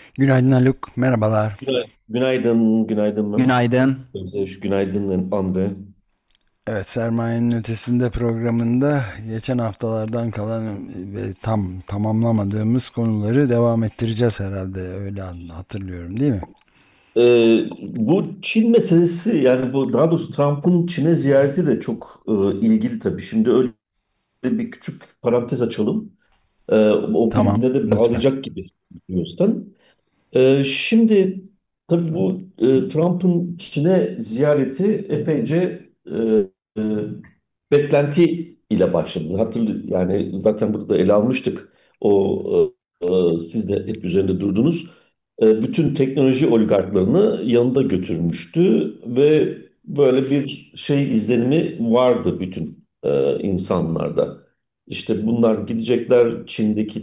Günaydın Haluk, merhabalar. Günaydın, günaydın. Günaydın. Özdeş, günaydın Andre. Evet, Sermayenin Ötesinde programında geçen haftalardan kalan ve tamamlamadığımız konuları devam ettireceğiz herhalde. Öyle hatırlıyorum, değil mi? Bu Çin meselesi yani bu daha doğrusu Trump'ın Çin'e ziyareti de çok ilgili tabii. Şimdi öyle bir küçük parantez açalım. O Tamam, birbirine de lütfen. bağlayacak gibi diyorsan. Şimdi tabii bu Trump'ın Çin'e ziyareti epeyce e, beklenti ile başladı. Yani zaten burada da ele almıştık. Siz de hep üzerinde durdunuz. Bütün teknoloji oligarklarını yanında götürmüştü ve böyle bir şey izlenimi vardı bütün insanlarda. İşte bunlar gidecekler Çin'deki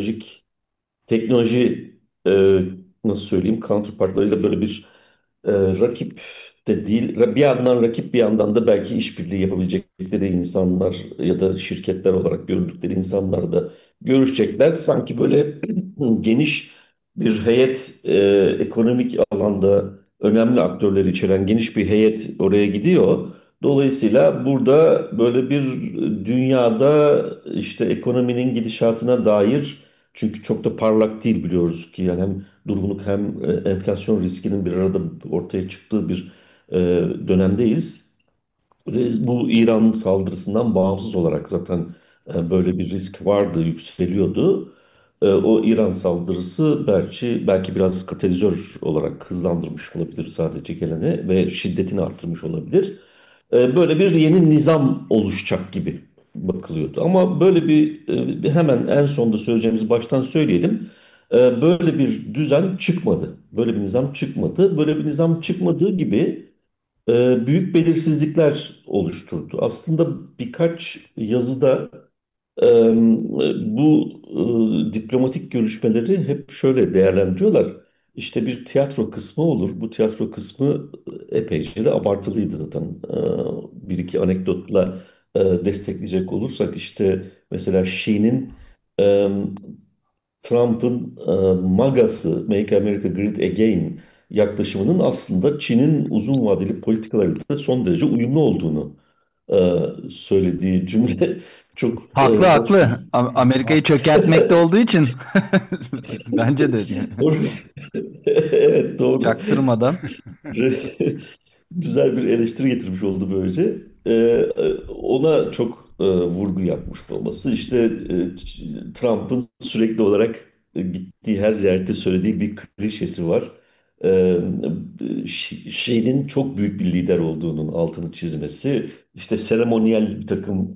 teknoloji e, nasıl söyleyeyim counterpartlarıyla böyle bir rakip de değil. Bir yandan rakip bir yandan da belki işbirliği yapabilecekleri insanlar ya da şirketler olarak görüldükleri insanlar da görüşecekler. Sanki böyle geniş bir heyet ekonomik alanda önemli aktörleri içeren geniş bir heyet oraya gidiyor. Dolayısıyla burada böyle bir dünyada işte ekonominin gidişatına dair çünkü çok da parlak değil biliyoruz ki yani hem durgunluk hem enflasyon riskinin bir arada ortaya çıktığı bir e, dönemdeyiz. Bu İran saldırısından bağımsız olarak zaten böyle bir risk vardı, yükseliyordu. O İran saldırısı belki biraz katalizör olarak hızlandırmış olabilir sadece geleni ve şiddetini arttırmış olabilir. Böyle bir yeni nizam oluşacak gibi bakılıyordu. Ama böyle hemen en sonda söyleyeceğimizi baştan söyleyelim. Böyle bir düzen çıkmadı. Böyle bir nizam çıkmadı. Böyle bir nizam çıkmadığı gibi büyük belirsizlikler oluşturdu. Aslında birkaç yazıda e, bu diplomatik görüşmeleri hep şöyle değerlendiriyorlar. İşte bir tiyatro kısmı olur. Bu tiyatro kısmı epeyce de abartılıydı zaten. Bir iki anekdotla destekleyecek olursak işte mesela Xi'nin e, Trump'ın MAGA'sı, Make America Great Again yaklaşımının aslında Çin'in uzun vadeli politikalarıyla da son derece uyumlu olduğunu söylediği cümle çok Haklı hoş haklı. bir... Amerika'yı çökertmekte olduğu için bence de Evet doğru. çaktırmadan. Güzel bir eleştiri getirmiş oldu böylece. Ona çok vurgu yapmış olması. İşte Trump'ın sürekli olarak gittiği her ziyarette söylediği bir klişesi var. Ee, şeyin çok büyük bir lider olduğunun altını çizmesi. İşte seremoniyel bir takım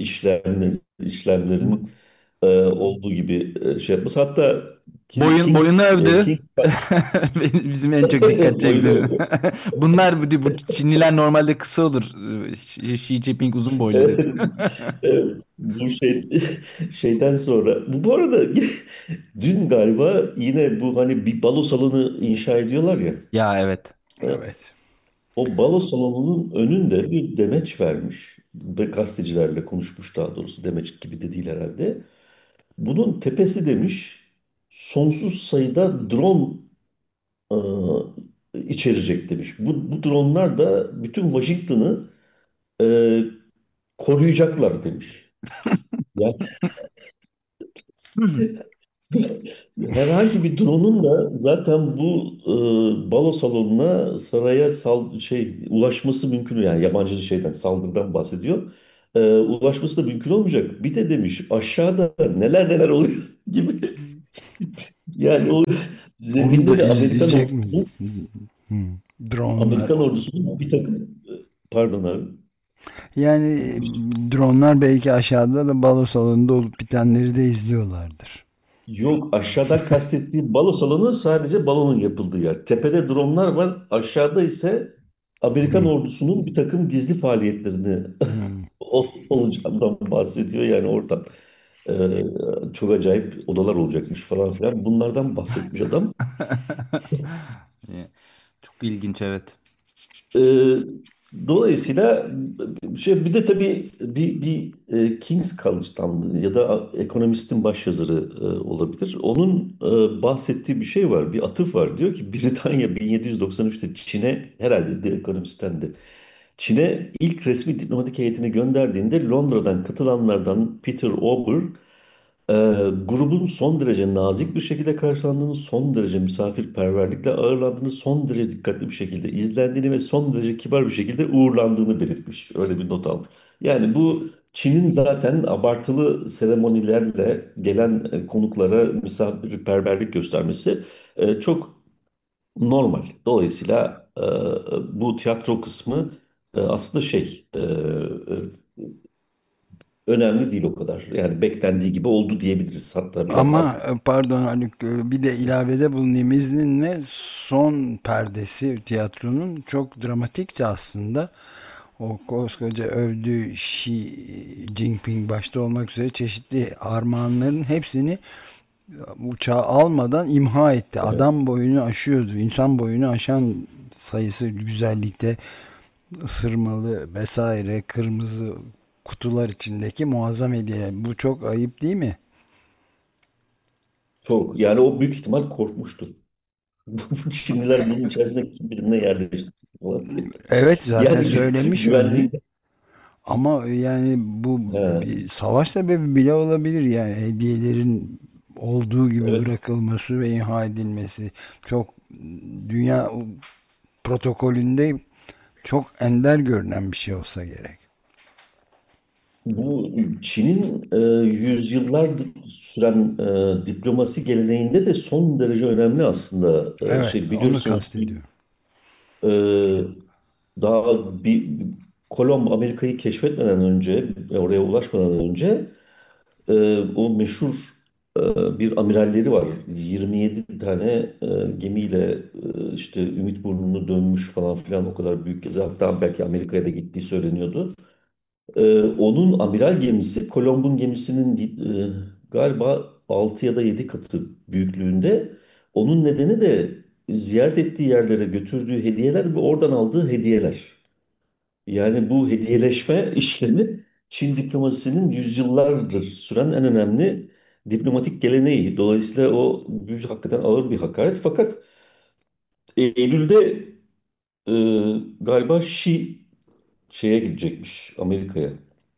Bu- işlemlerin olduğu gibi şey yapması. Hatta Boyunu övdü. King Bizim en çok dikkat boyunu çekti. övdü. Bu Çinliler normalde kısa olur. Xi Jinping uzun boylu dedi. Evet, evet. Bu şeyden sonra bu arada dün galiba yine bu hani bir balo salonu inşa ediyorlar ya. Ya evet. Evet. O balo salonunun önünde bir demeç vermiş ve gazetecilerle konuşmuş daha doğrusu demeç gibi de değil herhalde. Bunun tepesi demiş sonsuz sayıda drone içerecek demiş. Bu dronlar da bütün Washington'ı e, koruyacaklar demiş. Yani herhangi bir drone'un da zaten bu balo salonuna saraya ulaşması mümkün yani yabancı şeyden saldırıdan bahsediyor. Ulaşması da mümkün olmayacak. Bir de demiş aşağıda neler neler oluyor gibi. Yani o Onu da zeminde de izleyecek mi? Hmm. Dronlar. Amerikan ordusunun bir takım pardon abi. Yani dronlar belki aşağıda da balo salonunda olup bitenleri de izliyorlardır. Yok aşağıdan kastettiğim balo salonu sadece balonun yapıldığı yer. Tepede dronlar var. Aşağıda ise Amerikan Hmm. ordusunun bir takım gizli faaliyetlerini Hmm. olacağından bahsediyor. Yani oradan çok acayip odalar olacakmış falan filan. Bunlardan bahsetmiş adam. Çok ilginç evet. Dolayısıyla bir de tabii King's College'dan ya da ekonomistin başyazarı olabilir. Onun bahsettiği bir şey var, bir atıf var. Diyor ki Britanya 1793'te Çin'e, herhalde The Economist'ten de, Çin'e ilk resmi diplomatik heyetini gönderdiğinde Londra'dan katılanlardan Peter Auber, Ee, grubun son derece nazik bir şekilde karşılandığını, son derece misafirperverlikle ağırlandığını, son derece dikkatli bir şekilde izlendiğini ve son derece kibar bir şekilde uğurlandığını belirtmiş. Öyle bir not almış. Yani bu Çin'in zaten abartılı seremonilerle gelen konuklara misafirperverlik göstermesi çok normal. Dolayısıyla bu tiyatro kısmı aslında önemli değil o kadar. Yani beklendiği gibi oldu diyebiliriz. Hatta biraz Ama pardon Haluk, bir de ilavede bulunayım izninle. Son perdesi tiyatronun çok dramatikti aslında. O koskoca övdüğü Xi Jinping başta olmak üzere çeşitli armağanların hepsini uçağa almadan imha etti. evet. Adam boyunu aşıyordu. İnsan boyunu aşan sayısı, güzellikte, ısırmalı vesaire, kırmızı kutular içindeki muazzam hediye. Bu çok ayıp değil mi? Çok. Yani o büyük ihtimal korkmuştur. Bu Çinliler bunun içerisinde kim bilir ne yerleşti falan diye. Evet, zaten Yani söylemiş öyle. güvenliği. Ama yani bu He, bir savaş sebebi bile olabilir, yani hediyelerin olduğu gibi evet. bırakılması ve imha edilmesi çok dünya protokolünde çok ender görünen bir şey olsa gerek. Bu Çin'in yüzyıllardır süren diplomasi geleneğinde de son derece önemli aslında. Evet, onu Biliyorsunuz kastediyorum. e, daha Kolomb Amerika'yı keşfetmeden önce, oraya ulaşmadan önce, o meşhur bir amiralleri var. 27 tane gemiyle işte Ümitburnu'nu dönmüş falan filan, o kadar büyük gezi. Hatta belki Amerika'ya da gittiği söyleniyordu. Onun amiral gemisi Kolomb'un gemisinin galiba 6 ya da 7 katı büyüklüğünde. Onun nedeni de ziyaret ettiği yerlere götürdüğü hediyeler ve oradan aldığı hediyeler. Yani bu hediyeleşme işlemi Çin diplomasisinin yüzyıllardır süren en önemli diplomatik geleneği. Dolayısıyla o hakikaten ağır bir hakaret. Fakat Eylül'de e, galiba şeye gidecekmiş, Amerika'ya.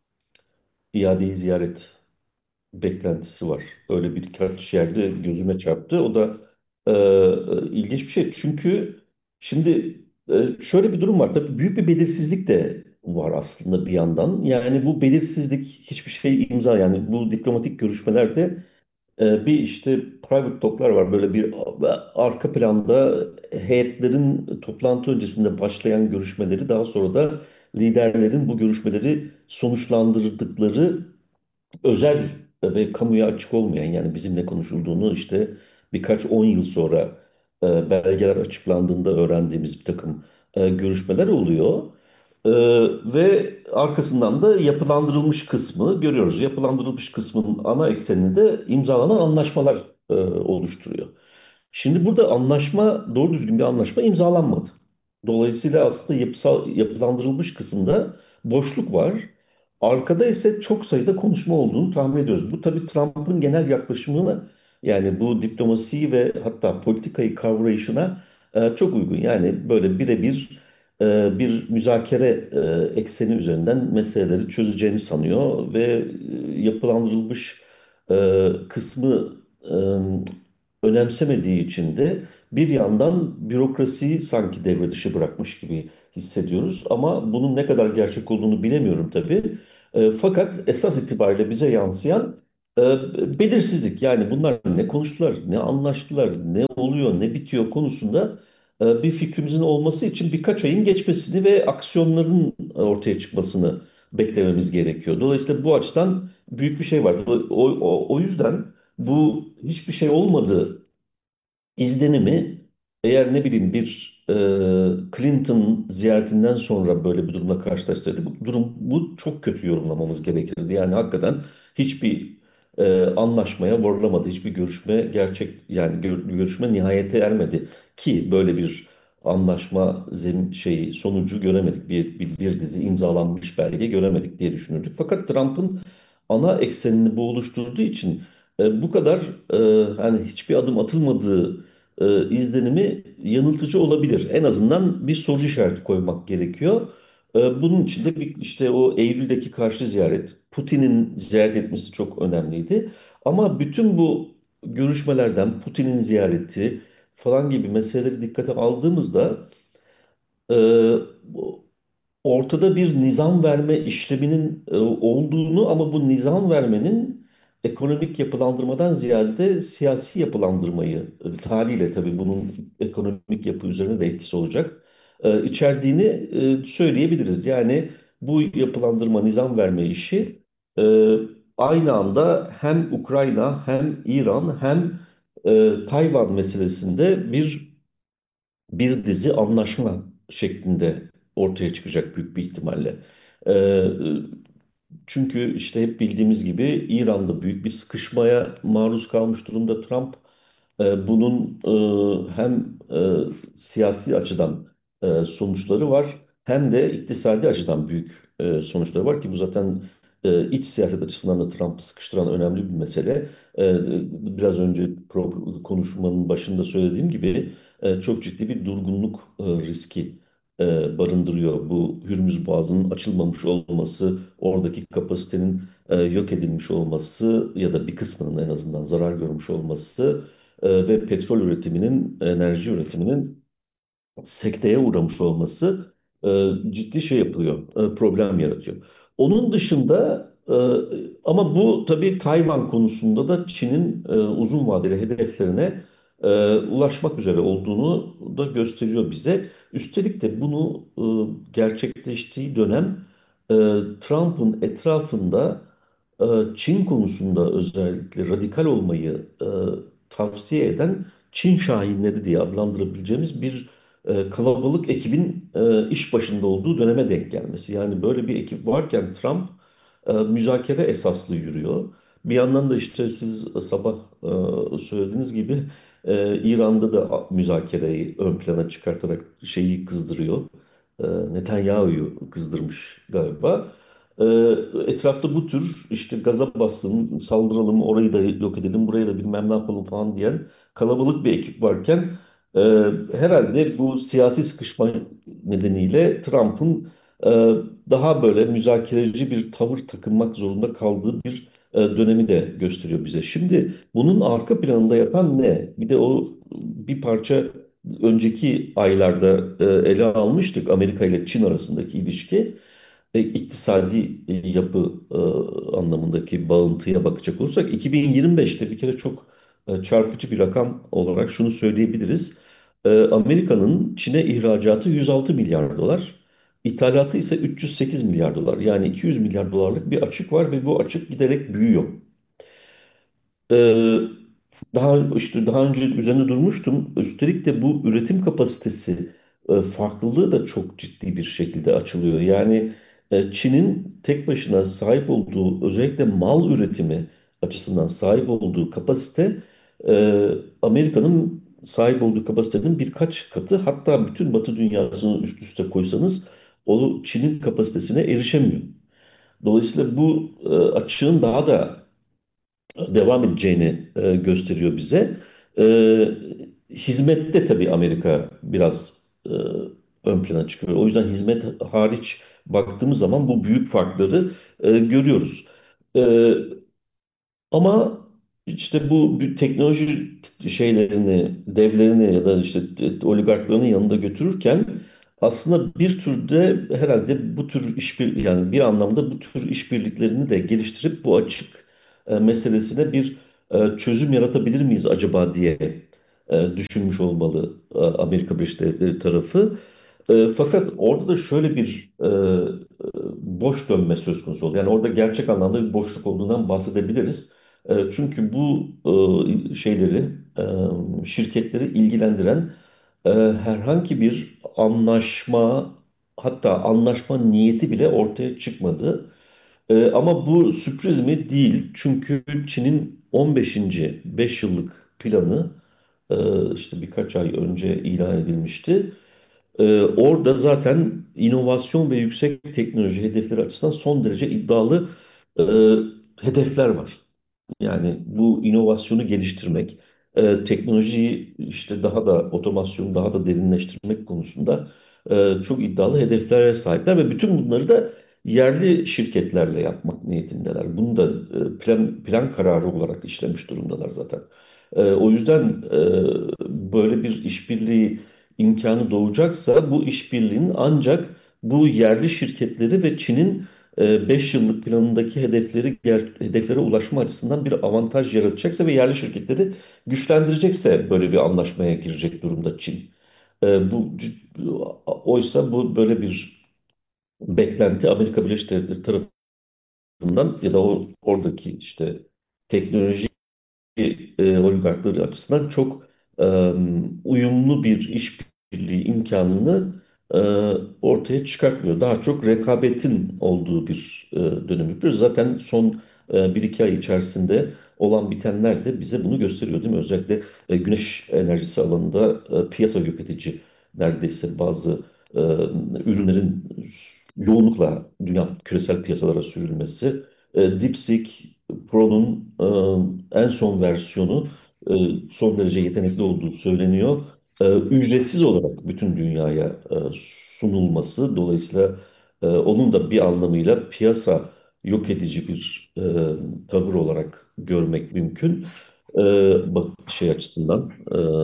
İadeyi ziyaret beklentisi var. Öyle birkaç yerde gözüme çarptı. O da ilginç bir şey. Çünkü şimdi şöyle bir durum var. Tabii büyük bir belirsizlik de var aslında bir yandan. Yani bu belirsizlik, hiçbir şey imza, yani bu diplomatik görüşmelerde bir işte private talk'lar var. Böyle bir arka planda heyetlerin toplantı öncesinde başlayan görüşmeleri, daha sonra da liderlerin bu görüşmeleri sonuçlandırdıkları özel ve kamuya açık olmayan, yani bizimle konuşulduğunu işte birkaç 10 yıl sonra belgeler açıklandığında öğrendiğimiz bir takım görüşmeler oluyor. E, Ve arkasından da yapılandırılmış kısmı görüyoruz. Yapılandırılmış kısmın ana eksenini de imzalanan anlaşmalar oluşturuyor. Şimdi burada anlaşma, doğru düzgün bir anlaşma imzalanmadı. Dolayısıyla aslında yapılandırılmış kısımda boşluk var. Arkada ise çok sayıda konuşma olduğunu tahmin ediyoruz. Bu tabii Trump'ın genel yaklaşımına, yani bu diplomasiyi ve hatta politikayı kavrayışına çok uygun. Yani böyle birebir bir müzakere ekseni üzerinden meseleleri çözeceğini sanıyor ve yapılandırılmış kısmı önemsemediği için de bir yandan bürokrasiyi sanki devre dışı bırakmış gibi hissediyoruz. Ama bunun ne kadar gerçek olduğunu bilemiyorum tabii. Fakat esas itibariyle bize yansıyan e, belirsizlik. Yani bunlar ne konuştular, ne anlaştılar, ne oluyor, ne bitiyor konusunda bir fikrimizin olması için birkaç ayın geçmesini ve aksiyonların ortaya çıkmasını beklememiz gerekiyor. Dolayısıyla bu açıdan büyük bir şey var. O yüzden bu hiçbir şey olmadı izlenimi, eğer ne bileyim bir Clinton ziyaretinden sonra böyle bir durumla karşılaşsaydık, bu çok kötü yorumlamamız gerekirdi. Yani hakikaten hiçbir anlaşmaya varılamadı. Hiçbir görüşme yani görüşme nihayete ermedi ki böyle bir anlaşma sonucu göremedik. Bir dizi imzalanmış belge göremedik diye düşünürdük. Fakat Trump'ın ana eksenini bu oluşturduğu için bu kadar hani hiçbir adım atılmadığı izlenimi yanıltıcı olabilir. En azından bir soru işareti koymak gerekiyor. Bunun için de işte o Eylül'deki karşı ziyaret, Putin'in ziyaret etmesi çok önemliydi. Ama bütün bu görüşmelerden Putin'in ziyareti falan gibi meseleleri dikkate aldığımızda bu- ortada bir nizam verme işleminin olduğunu ama bu nizam vermenin ekonomik yapılandırmadan ziyade siyasi yapılandırmayı haliyle tabii bunun ekonomik yapı üzerine de etkisi olacak içerdiğini söyleyebiliriz. Yani bu yapılandırma nizam verme işi e, aynı anda hem Ukrayna hem İran hem Tayvan meselesinde bir dizi anlaşma şeklinde ortaya çıkacak büyük bir ihtimalle. Ee, Çünkü işte hep bildiğimiz gibi İran'da büyük bir sıkışmaya maruz kalmış durumda Trump. Bunun hem siyasi açıdan sonuçları var hem de iktisadi açıdan büyük sonuçları var ki bu zaten iç siyaset açısından da Trump'ı sıkıştıran önemli bir mesele. Biraz önce konuşmanın başında söylediğim gibi çok ciddi bir durgunluk riski barındırıyor. Bu Hürmüz Boğazı'nın açılmamış olması, oradaki kapasitenin yok edilmiş olması ya da bir kısmının en azından zarar görmüş olması ve petrol üretiminin, enerji üretiminin sekteye uğramış olması ciddi şey yapıyor, problem yaratıyor. Onun dışında ama bu tabii Tayvan konusunda da Çin'in uzun vadeli hedeflerine ulaşmak üzere olduğunu da gösteriyor bize. Üstelik de bunu gerçekleştiği dönem e, Trump'ın etrafında e, Çin konusunda özellikle radikal olmayı tavsiye eden Çin şahinleri diye adlandırabileceğimiz bir kalabalık ekibin iş başında olduğu döneme denk gelmesi. Yani böyle bir ekip varken Trump müzakere esaslı yürüyor. Bir yandan da işte siz sabah söylediğiniz gibi İran'da da müzakereyi ön plana çıkartarak şeyi kızdırıyor. Netanyahu'yu kızdırmış galiba. E, Etrafta bu tür işte gaza bassın, saldıralım, orayı da yok edelim, burayı da bilmem ne yapalım falan diyen kalabalık bir ekip varken e, herhalde bu siyasi sıkışma nedeniyle Trump'ın e, daha böyle müzakereci bir tavır takınmak zorunda kaldığı bir dönemi de gösteriyor bize. Şimdi bunun arka planında yatan ne? Bir de o bir parça önceki aylarda ele almıştık Amerika ile Çin arasındaki ilişki. İktisadi yapı anlamındaki bağıntıya bakacak olursak 2025'te bir kere çok çarpıcı bir rakam olarak şunu söyleyebiliriz. Amerika'nın Çin'e ihracatı 106 milyar dolar, ithalatı ise 308 milyar dolar. Yani 200 milyar dolarlık bir açık var ve bu açık giderek büyüyor. Ee, daha önce üzerine durmuştum. Üstelik de bu üretim kapasitesi farklılığı da çok ciddi bir şekilde açılıyor. Yani Çin'in tek başına sahip olduğu özellikle mal üretimi açısından sahip olduğu kapasite e, Amerika'nın sahip olduğu kapasitenin birkaç katı, hatta bütün Batı dünyasını üst üste koysanız o Çin'in kapasitesine erişemiyor. Dolayısıyla bu açığın daha da devam edeceğini gösteriyor bize. E, Hizmette tabii Amerika biraz ön plana çıkıyor. O yüzden hizmet hariç baktığımız zaman bu büyük farkları görüyoruz. E, Ama işte bu teknoloji şeylerini, devlerini ya da işte oligarklarının yanında götürürken aslında bir türde herhalde bu tür yani bir anlamda bu tür işbirliklerini de geliştirip bu açık meselesine bir çözüm yaratabilir miyiz acaba diye düşünmüş olmalı Amerika Birleşik Devletleri tarafı. Fakat orada da şöyle bir boş dönme söz konusu oldu. Yani orada gerçek anlamda bir boşluk olduğundan bahsedebiliriz. Çünkü bu şirketleri ilgilendiren herhangi bir anlaşma, hatta anlaşma niyeti bile ortaya çıkmadı. Ama bu sürpriz mi? Değil. Çünkü Çin'in 15. 5 yıllık planı işte birkaç ay önce ilan edilmişti. Orada zaten inovasyon ve yüksek teknoloji hedefleri açısından son derece iddialı e, hedefler var. Yani bu inovasyonu geliştirmek, teknolojiyi işte daha da otomasyonu daha da derinleştirmek konusunda çok iddialı hedeflere sahipler ve bütün bunları da yerli şirketlerle yapmak niyetindeler. Bunu da plan kararı olarak işlemiş durumdalar zaten. O yüzden böyle bir işbirliği imkanı doğacaksa bu işbirliğinin ancak bu yerli şirketleri ve Çin'in 5 yıllık planındaki hedeflere ulaşma açısından bir avantaj yaratacaksa ve yerli şirketleri güçlendirecekse böyle bir anlaşmaya girecek durumda Çin. Oysa bu böyle bir beklenti Amerika Birleşik Devletleri tarafından ya da oradaki işte teknoloji oligarkları açısından çok uyumlu bir işbirliği imkanını e, ortaya çıkartmıyor. Daha çok rekabetin olduğu bir dönem yapıyoruz. Zaten son 1-2 ay içerisinde olan bitenler de bize bunu gösteriyor değil mi? Özellikle güneş enerjisi alanında piyasa yok edici neredeyse bazı e, ürünlerin yoğunlukla dünya küresel piyasalara sürülmesi. DeepSeek Pro'nun en son versiyonu e, son derece yetenekli olduğu söyleniyor. Ücretsiz olarak bütün dünyaya sunulması dolayısıyla onun da bir anlamıyla piyasa yok edici bir tavır olarak görmek mümkün. Bak şey açısından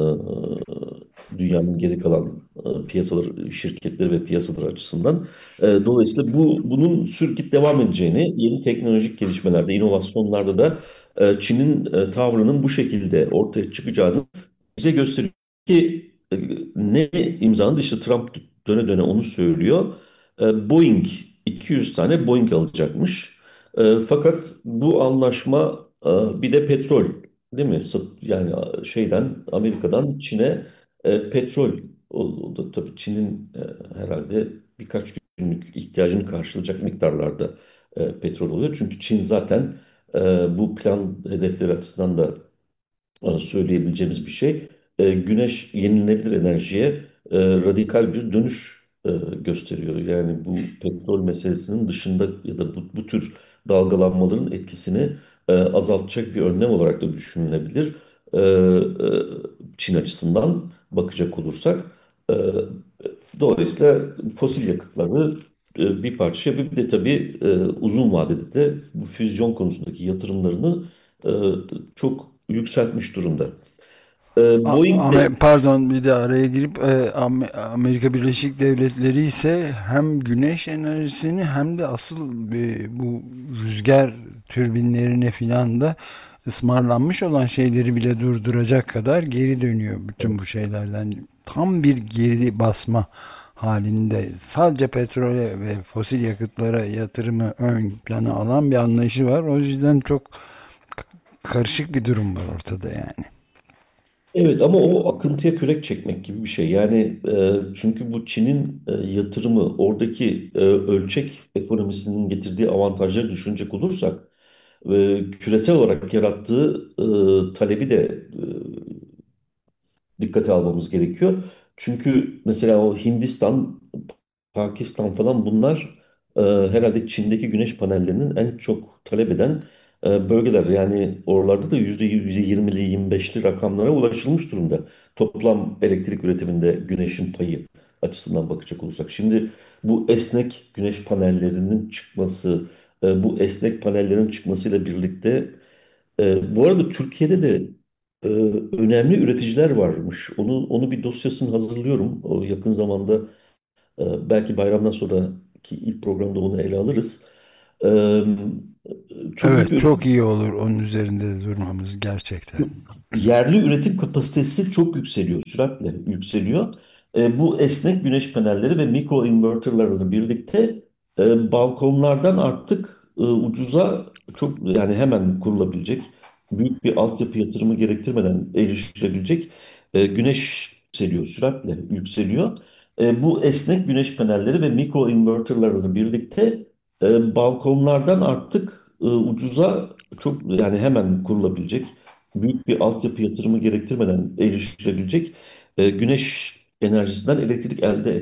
dünyanın geri kalan piyasaları, şirketleri ve piyasaları açısından. Dolayısıyla bunun sürgüt devam edeceğini, yeni teknolojik gelişmelerde, inovasyonlarda da Çin'in tavrının bu şekilde ortaya çıkacağını bize gösteriyor ki ne imzaladı işte Trump döne döne onu söylüyor. Boeing 200 tane Boeing alacakmış. Fakat bu anlaşma bir de petrol değil mi? Yani şeyden Amerika'dan Çin'e petrol o da tabii Çin'in herhalde birkaç günlük ihtiyacını karşılayacak miktarlarda petrol oluyor. Çünkü Çin zaten bu plan hedefleri açısından da söyleyebileceğimiz bir şey. Güneş yenilenebilir enerjiye radikal bir dönüş gösteriyor. Yani bu petrol meselesinin dışında ya da bu tür dalgalanmaların etkisini azaltacak bir önlem olarak da düşünülebilir. Çin açısından bakacak olursak. E, Dolayısıyla fosil yakıtları bir parça bir de tabii uzun vadede de bu füzyon konusundaki yatırımlarını e, çok yükseltmiş durumda. Boeing de Pardon, bir de araya girip Amerika Birleşik Devletleri ise hem güneş enerjisini hem de asıl bu rüzgar türbinlerine filan da ısmarlanmış olan şeyleri bile durduracak kadar geri dönüyor bütün bu şeylerden. Tam bir geri basma halinde, sadece petrole ve fosil yakıtlara yatırımı ön plana alan bir anlayışı var. O yüzden çok karışık bir durum var ortada yani. evet ama o akıntıya kürek çekmek gibi bir şey. Yani çünkü bu Çin'in yatırımı oradaki ölçek ekonomisinin getirdiği avantajları düşünecek olursak küresel olarak yarattığı talebi de dikkate almamız gerekiyor. Çünkü mesela o Hindistan, Pakistan falan bunlar herhalde Çin'deki güneş panellerinin en çok talep eden bölgeler. Yani oralarda da %20'li, 25'li rakamlara ulaşılmış durumda. Toplam elektrik üretiminde güneşin payı açısından bakacak olursak. Şimdi bu esnek güneş panellerinin çıkması, bu esnek panellerin çıkmasıyla birlikte bu arada Türkiye'de de e, önemli üreticiler varmış. Onu bir dosyasını hazırlıyorum. O yakın zamanda belki bayramdan sonraki ilk programda onu ele alırız. E, Çok büyük Evet, bir çok iyi olur onun üzerinde de durmamız gerçekten. yerli üretim kapasitesi çok yükseliyor, süratle yükseliyor. Bu esnek güneş panelleri ve mikro inverterlerle birlikte balkonlardan artık ucuza çok yani hemen kurulabilecek büyük bir altyapı yatırımı gerektirmeden erişilebilecek güneş yükseliyor, süratle yükseliyor. Bu esnek güneş panelleri ve mikro inverterlerle birlikte balkonlardan artık ucuza çok yani hemen kurulabilecek büyük bir altyapı yatırımı gerektirmeden erişilebilecek güneş enerjisinden elektrik elde